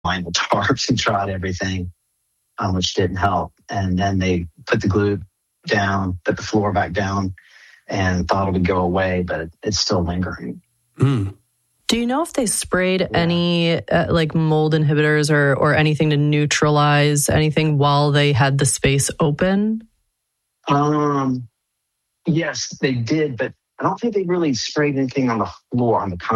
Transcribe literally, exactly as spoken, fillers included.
lined the tarps and tried everything, um, which didn't help. And then they put the glue down, put the floor back down, and thought it would go away, but it's still lingering. Mm. Do you know if they sprayed yeah. any uh, like mold inhibitors or or anything to neutralize anything while they had the space open? Um, yes, they did, but I don't think they really sprayed anything on the floor, on the